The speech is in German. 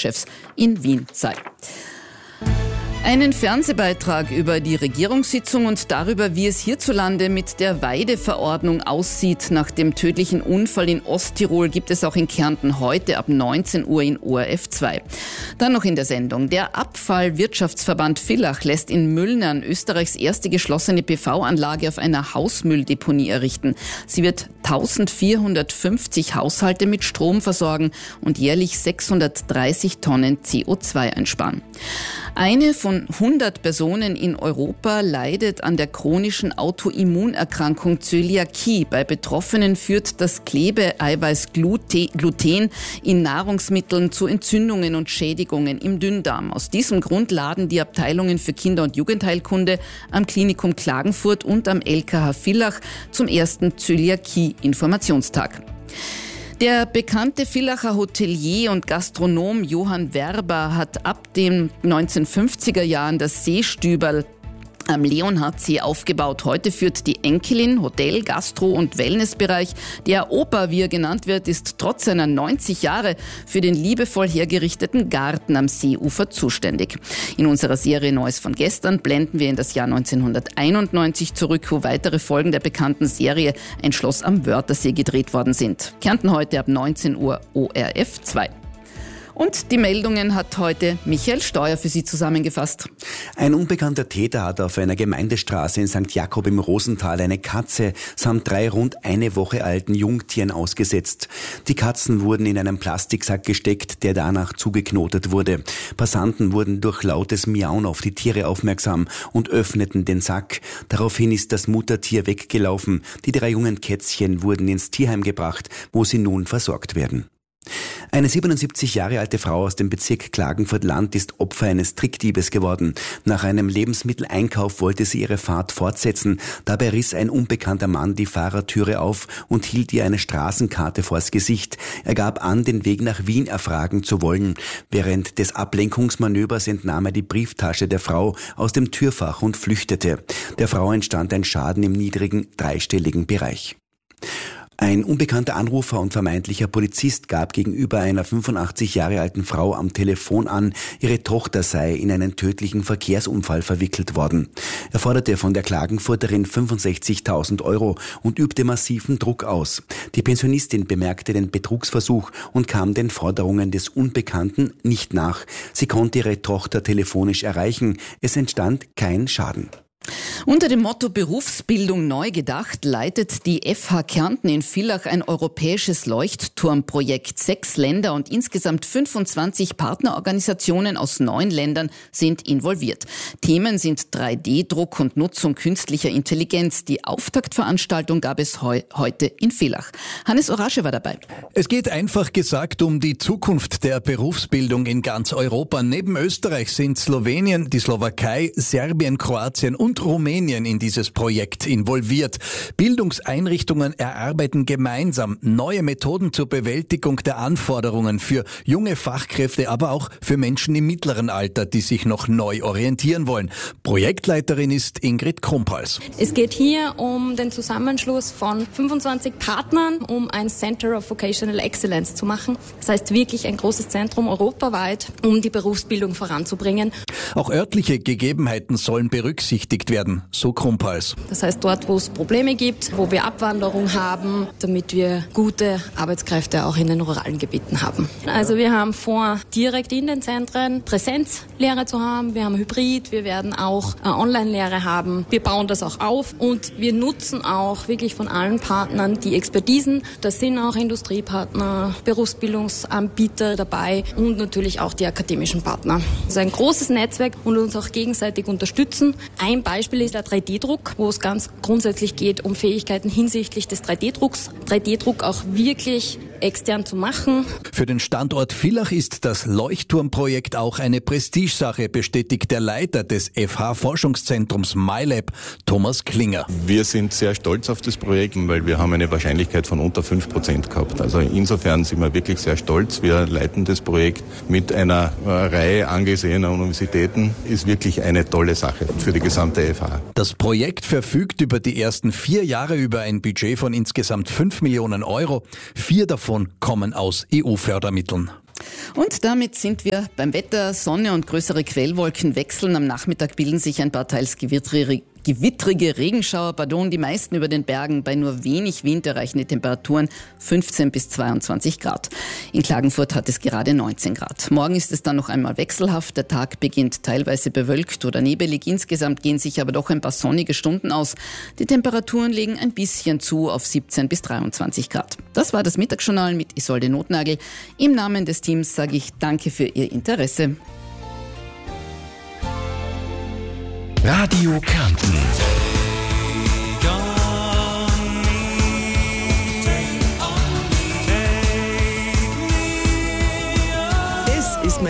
Parteichefs in Wien sei. Einen Fernsehbeitrag über die Regierungssitzung und darüber, wie es hierzulande mit der Weideverordnung aussieht nach dem tödlichen Unfall in Osttirol, gibt es auch in Kärnten heute ab 19 Uhr in ORF 2. Dann noch in der Sendung. Der Abfallwirtschaftsverband Villach lässt in Müllnern Österreichs erste geschlossene PV-Anlage auf einer Hausmülldeponie errichten. Sie wird 1450 Haushalte mit Strom versorgen und jährlich 630 Tonnen CO2 einsparen. Eine von 100 Personen in Europa leidet an der chronischen Autoimmunerkrankung Zöliakie. Bei Betroffenen führt das Klebeeiweiß Gluten in Nahrungsmitteln zu Entzündungen und Schädigungen im Dünndarm. Aus diesem Grund laden die Abteilungen für Kinder- und Jugendheilkunde am Klinikum Klagenfurt und am LKH Villach zum ersten Zöliakie-Informationstag. Der bekannte Villacher Hotelier und Gastronom Johann Werber hat ab den 1950er Jahren das Seestüberl am Leonhardsee aufgebaut. Heute führt die Enkelin Hotel-, Gastro- und Wellnessbereich. Der Opa, wie er genannt wird, ist trotz seiner 90 Jahre für den liebevoll hergerichteten Garten am Seeufer zuständig. In unserer Serie Neues von gestern blenden wir in das Jahr 1991 zurück, wo weitere Folgen der bekannten Serie Ein Schloss am Wörthersee gedreht worden sind. Kärnten heute ab 19 Uhr ORF 2. Und die Meldungen hat heute Michael Steuer für Sie zusammengefasst. Ein unbekannter Täter hat auf einer Gemeindestraße in St. Jakob im Rosental eine Katze samt 3 rund eine Woche alten Jungtieren ausgesetzt. Die Katzen wurden in einen Plastiksack gesteckt, der danach zugeknotet wurde. Passanten wurden durch lautes Miauen auf die Tiere aufmerksam und öffneten den Sack. Daraufhin ist das Muttertier weggelaufen. Die 3 jungen Kätzchen wurden ins Tierheim gebracht, wo sie nun versorgt werden. Eine 77 Jahre alte Frau aus dem Bezirk Klagenfurt-Land ist Opfer eines Trickdiebes geworden. Nach einem Lebensmitteleinkauf wollte sie ihre Fahrt fortsetzen. Dabei riss ein unbekannter Mann die Fahrertüre auf und hielt ihr eine Straßenkarte vors Gesicht. Er gab an, den Weg nach Wien erfragen zu wollen. Während des Ablenkungsmanövers entnahm er die Brieftasche der Frau aus dem Türfach und flüchtete. Der Frau entstand ein Schaden im niedrigen dreistelligen Bereich. Ein unbekannter Anrufer und vermeintlicher Polizist gab gegenüber einer 85 Jahre alten Frau am Telefon an, ihre Tochter sei in einen tödlichen Verkehrsunfall verwickelt worden. Er forderte von der Klagenfurterin 65.000 € und übte massiven Druck aus. Die Pensionistin bemerkte den Betrugsversuch und kam den Forderungen des Unbekannten nicht nach. Sie konnte ihre Tochter telefonisch erreichen. Es entstand kein Schaden. Unter dem Motto Berufsbildung neu gedacht leitet die FH Kärnten in Villach ein europäisches Leuchtturmprojekt. 6 Länder und insgesamt 25 Partnerorganisationen aus 9 Ländern sind involviert. Themen sind 3D-Druck und Nutzung künstlicher Intelligenz. Die Auftaktveranstaltung gab es heute in Villach. Hannes Orasche war dabei. Es geht einfach gesagt um die Zukunft der Berufsbildung in ganz Europa. Neben Österreich sind Slowenien, die Slowakei, Serbien, Kroatien und Rumänien in dieses Projekt involviert. Bildungseinrichtungen erarbeiten gemeinsam neue Methoden zur Bewältigung der Anforderungen für junge Fachkräfte, aber auch für Menschen im mittleren Alter, die sich noch neu orientieren wollen. Projektleiterin ist Ingrid Krumpals. Es geht hier um den Zusammenschluss von 25 Partnern, um ein Center of Vocational Excellence zu machen. Das heißt wirklich ein großes Zentrum europaweit, um die Berufsbildung voranzubringen. Auch örtliche Gegebenheiten sollen berücksichtigt werden, so Krumpals. Das heißt, dort, wo es Probleme gibt, wo wir Abwanderung haben, damit wir gute Arbeitskräfte auch in den ruralen Gebieten haben. Also wir haben vor, direkt in den Zentren Präsenzlehre zu haben. Wir haben Hybrid, wir werden auch Online-Lehre haben. Wir bauen das auch auf und wir nutzen auch wirklich von allen Partnern die Expertisen. Da sind auch Industriepartner, Berufsbildungsanbieter dabei und natürlich auch die akademischen Partner. Das ist ein großes Netzwerk und uns auch gegenseitig unterstützen. Ein Beispiel ist der 3D-Druck, wo es ganz grundsätzlich geht um Fähigkeiten hinsichtlich des 3D-Drucks. 3D-Druck auch wirklich extern zu machen. Für den Standort Villach ist das Leuchtturmprojekt auch eine Prestigesache, bestätigt der Leiter des FH-Forschungszentrums MyLab, Thomas Klinger. Wir sind sehr stolz auf das Projekt, weil wir haben eine Wahrscheinlichkeit von unter 5% gehabt. Also insofern sind wir wirklich sehr stolz. Wir leiten das Projekt mit einer Reihe angesehener Universitäten. Ist wirklich eine tolle Sache für die gesamte FH. Das Projekt verfügt über die ersten 4 Jahre über ein Budget von insgesamt 5 Millionen €. 4 davon kommen aus EU-Fördermitteln. Und damit sind wir beim Wetter. Sonne und größere Quellwolken wechseln. Am Nachmittag bilden sich ein paar teils gewittrige Regenschauer, die meisten über den Bergen. Bei nur wenig Wind erreichen die Temperaturen 15 bis 22 Grad. In Klagenfurt hat es gerade 19 Grad. Morgen ist es dann noch einmal wechselhaft. Der Tag beginnt teilweise bewölkt oder nebelig. Insgesamt gehen sich aber doch ein paar sonnige Stunden aus. Die Temperaturen legen ein bisschen zu auf 17 bis 23 Grad. Das war das Mittagsjournal mit Isolde Nothnagel. Im Namen des Teams sage ich danke für Ihr Interesse. Radio Kärnten.